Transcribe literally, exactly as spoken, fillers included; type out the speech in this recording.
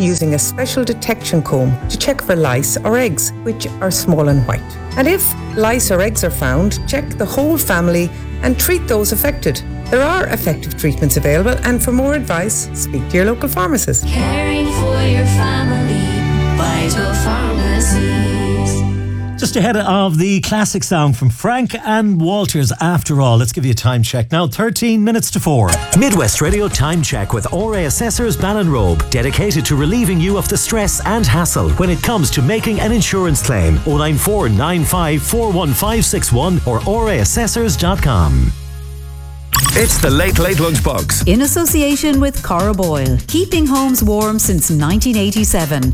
using a special detection comb to check for lice or eggs, which are small and white. And if lice or eggs are found, check the whole family and treat those affected. There are effective treatments available, and for more advice, speak to your local pharmacist. Caring for your family, Vital Pharmacies. Just ahead of the classic song from Frank and Walters, After All. Let's give you a time check now. thirteen minutes to four. Midwest Radio Time Check with O R A Assessors Ballinrobe, dedicated to relieving you of the stress and hassle when it comes to making an insurance claim. oh nine four nine five four one five six one or o r a assessors dot com. It's the Late Late Lunchbox. In association with Cora Boyle, keeping homes warm since nineteen eighty-seven.